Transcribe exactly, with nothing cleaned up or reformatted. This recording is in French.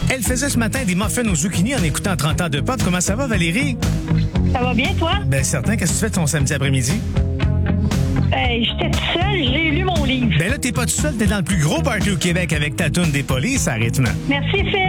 Elle faisait ce matin des muffins aux zucchini en écoutant trente ans de pop. Comment ça va, Valérie? Ça va bien, toi? Ben certain. Qu'est-ce que tu fais de ton samedi après-midi? Ben, j'étais toute seule, j'ai lu mon livre. Ben là, t'es pas tout seul. T'es dans le plus gros party au Québec avec ta toune des polices à rythme. Merci, Phil.